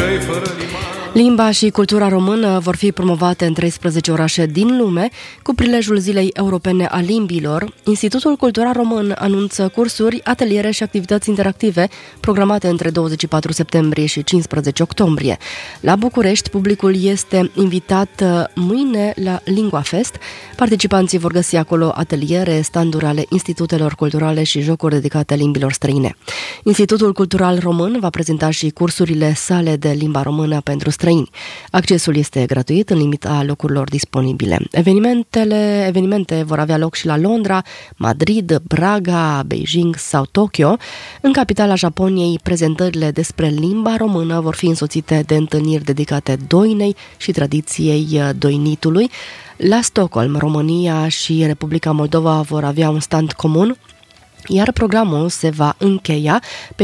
Limba și cultura română vor fi promovate în 13 orașe din lume cu prilejul Zilei Europene a Limbilor. Institutul Cultural Român anunță cursuri, ateliere și activități interactive programate între 24 septembrie și 15 octombrie. La București, publicul este invitat mâine la Lingua Fest. Participanții vor găsi acolo ateliere, standuri ale institutelor culturale și jocuri dedicate limbilor străine. Institutul Cultural Român va prezenta și cursurile sale de limba română pentru străini. Accesul este gratuit în limita locurilor disponibile. Evenimente vor avea loc și la Londra, Madrid, Braga, Beijing sau Tokyo. În capitala Japoniei, prezentările despre limba română vor fi însoțite de întâlniri dedicate doinei și tradiției doinitului. La Stockholm, România și Republica Moldova vor avea un stand comun, iar programul se va încheia pe